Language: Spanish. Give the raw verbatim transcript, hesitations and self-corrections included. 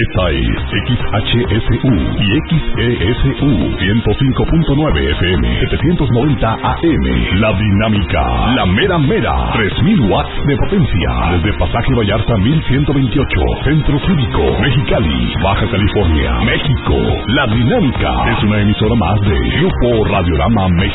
Esta es X H S U y X E S U ciento cinco punto nueve F M, setecientos noventa A M. La Dinámica, la mera mera, tres mil watts de potencia. Desde Pasaje Vallarta mil ciento veintiocho, Centro Cívico, Mexicali, Baja California, México. La Dinámica es una emisora más de Grupo Radiorama México.